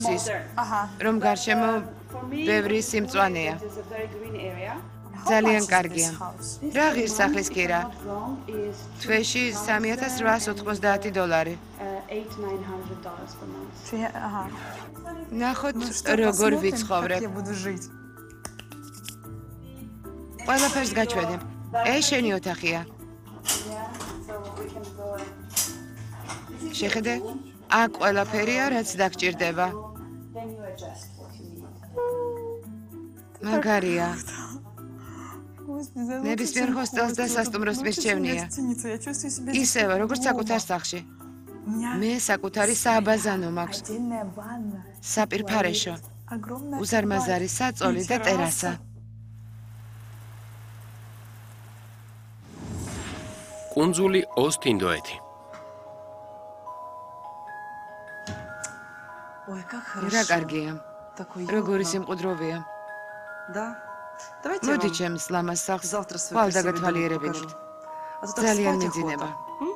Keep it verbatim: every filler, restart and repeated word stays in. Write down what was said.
Ага. რომ გარშემო ბევრი სიმწვანეა. ძალიან კარგია. რა ღირსახლის კირა? თვეში სამი ათას რვაას ოთხმოცდაათი დოლარი. Ага. ნახოთ, როგორ ვიცხოვრებ. Я буду жить. ყველაფერს გაჩვენებ. ეს შენი ოთახია. შეხედე? აქ ყველაფერია, რაც დაგჭირდება. მაგარია. ნებისმიერ ჰოსტელს და სასტუმროს მირჩევნია. ისევე, როგორც საკუთარ სახლში. მე საკუთარი სააბაზანო მაქვს. საპირფარეშო. უზარმაზარი საწოლი და ტერასა. კუნძული ოსტ-ინდოეთი. Ой, как რა хорошо. კარგია. Такой როგორი уютно. სიმყუდროვია. Да. Давайте მოდი я вам ჩემს ლამას სახლს завтра свой ხვალ красивый домик დაგათვალიერებინოთ. покажу. А то так ძალიან спать მიძინება. охота.